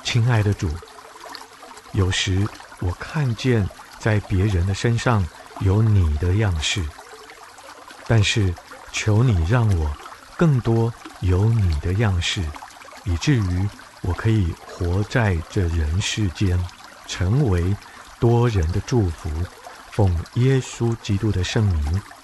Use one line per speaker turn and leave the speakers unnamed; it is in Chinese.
亲爱的主，有时我看见在别人的身上有你的样式，但是求你让我更多有你的样式，以至于我可以活在这人世间，成为多人的祝福。奉耶稣基督的圣名